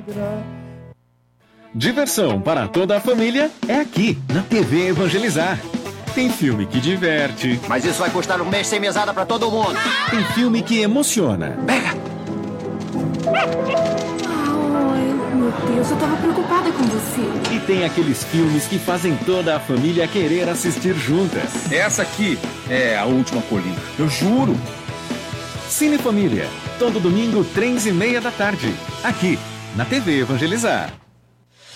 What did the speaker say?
Diversão para toda a família é aqui, na TV Evangelizar. Tem filme que diverte. Mas isso vai custar um mês sem mesada pra todo mundo. Tem filme que emociona. Pega! Ai, meu Deus, eu tava preocupada com você. E tem aqueles filmes que fazem toda a família querer assistir juntas. Essa aqui é A Última Colina. Eu juro. Cine Família, todo domingo, 3:30 da tarde. Aqui, na TV Evangelizar.